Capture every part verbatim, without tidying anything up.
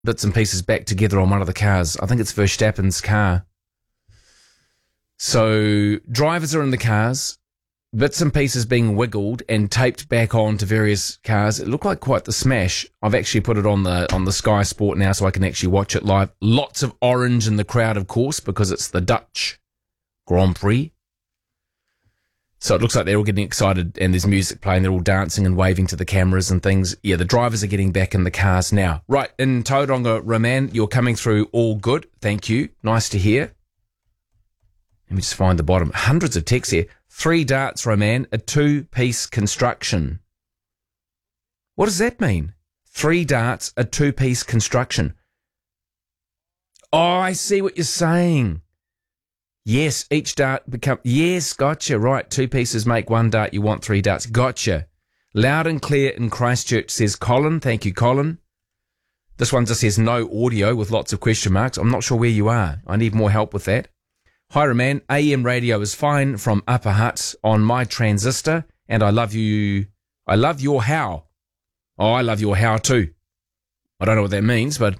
bits and pieces back together on one of the cars. I think it's Verstappen's car. So drivers are in the cars, bits and pieces being wiggled and taped back onto various cars. It looked like quite the smash. I've actually put it on the on the Sky Sport now so I can actually watch it live. Lots of orange in the crowd, of course, because it's the Dutch Grand Prix. So it looks like they're all getting excited and there's music playing. They're all dancing and waving to the cameras and things. Yeah, the drivers are getting back in the cars now. Right, in Tauranga, Roman, you're coming through all good. Thank you. Nice to hear. Let me just find the bottom. Hundreds of texts here. Three darts, Roman, a two-piece construction. What does that mean? Three darts, a two-piece construction. Oh, I see what you're saying. Yes, each dart become... Yes, gotcha, right. Two pieces make one dart. You want three darts. Gotcha. Loud and clear in Christchurch, says Colin. Thank you, Colin. This one just says no audio with lots of question marks. I'm not sure where you are. I need more help with that. Hi, Roman. A M radio is fine from Upper Hutt on my transistor, and I love you. I love your how. Oh, I love your how too. I don't know what that means, but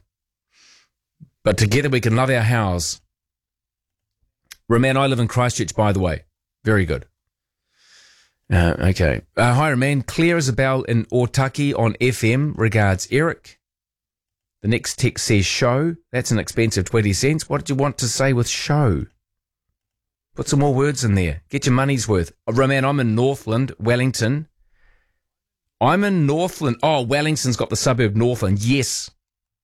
but together we can love our hows. Roman, I live in Christchurch, by the way. Very good. Uh, okay. Uh, hi, Roman. Clear as a bell in Otaki on F M. Regards, Eric. The next text says show. That's an expensive twenty cents. What did you want to say with show? Put some more words in there. Get your money's worth. Oh, Roman, I'm in Northland, Wellington. I'm in Northland. Oh, Wellington's got the suburb Northland. Yes.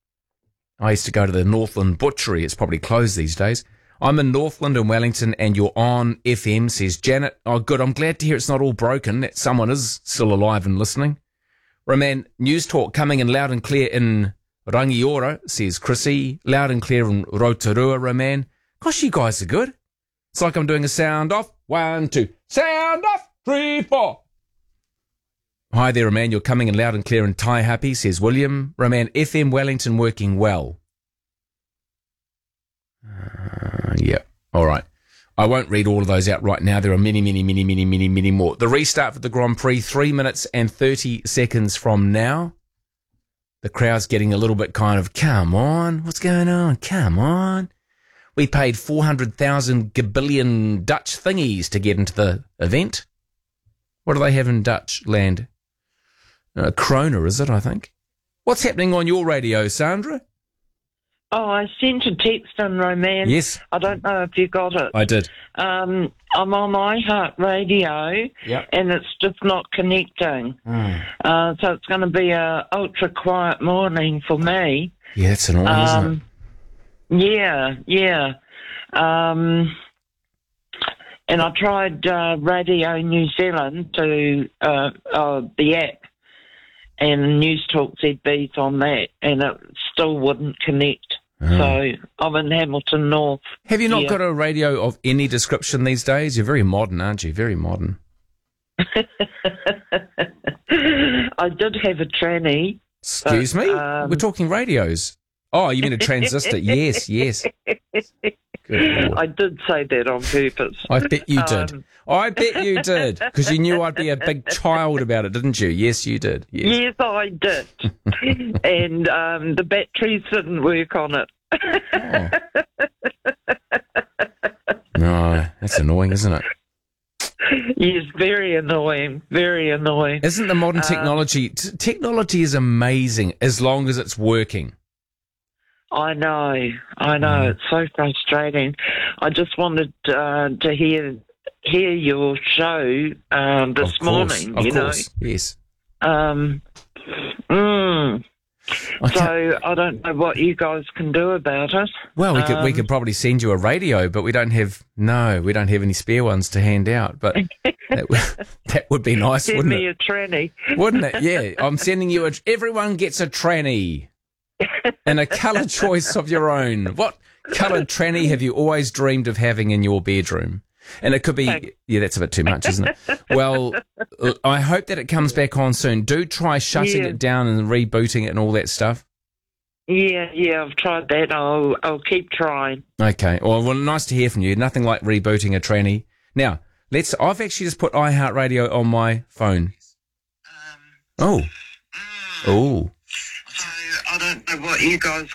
I used to go to the Northland Butchery. It's probably closed these days. I'm in Northland and Wellington, and you're on F M, says Janet. Oh, good. I'm glad to hear it's not all broken, that someone is still alive and listening. Roman, News Talk coming in loud and clear in Rangiora, says Chrissy. Loud and clear in Rotorua, Roman. Gosh, you guys are good. It's like I'm doing a sound off. One, two. Sound off. Three, four. Hi there, Roman. You're coming in loud and clear in Tai Happy, says William. Roman, F M Wellington working well. Uh, yeah. All right. I won't read all of those out right now. There are many, many, many, many, many, many more. The restart for the Grand Prix, three minutes and thirty seconds from now. The crowd's getting a little bit kind of, come on. What's going on? Come on. We paid four hundred thousand gabillion Dutch thingies to get into the event. What do they have in Dutch land? Uh, krona, is it, I think? What's happening on your radio, Sandra? Oh, I sent a text in, Roman. Yes. I don't know if you got it. I did. Um, I'm on iHeart Radio, yep. and it's just not connecting. Mm. Uh, so it's going to be a ultra quiet morning for me. Yeah, it's annoying, um, isn't it? Yeah, yeah. Um, and I tried uh, Radio New Zealand to uh, uh, the app, and News Talk Z B's on that, and it still wouldn't connect. Oh. So I'm in Hamilton North. Have you not yeah. got a radio of any description these days? You're very modern, aren't you? Very modern. I did have a tranny. Excuse but, me? Um, We're talking radios. Oh, you mean a transistor? Yes, yes. Good I did say that on purpose. I bet you did. Um, I bet you did, because you knew I'd be a big child about it, didn't you? Yes, you did. Yes, yes I did. And um, the batteries didn't work on it. Oh. No, that's annoying, isn't it? Yes, very annoying, very annoying. Isn't the modern technology... Um, t- technology is amazing as long as it's working. I know, I know. Mm. It's so frustrating. I just wanted uh, to hear hear your show um, this of course, morning. Of you course, know? yes. Um, mm. So I don't know what you guys can do about it. Well, we could um, we could probably send you a radio, but we don't have no, we don't have any spare ones to hand out. But that would, that would be nice, send wouldn't me it? a tranny, wouldn't it? Yeah, I'm sending you a. Everyone gets a tranny, and a colour choice of your own. What coloured tranny have you always dreamed of having in your bedroom? And it could be, Thanks. yeah, that's a bit too much, isn't it? Well, I hope that it comes back on soon. Do try shutting yeah. it down and rebooting it and all that stuff. Yeah, yeah, I've tried that. I'll, I'll keep trying. Okay. Well, well, nice to hear from you. Nothing like rebooting a tranny. Now, let's. I've actually just put iHeartRadio on my phone. Um, oh. Mm, Oh. so I I don't know what you guys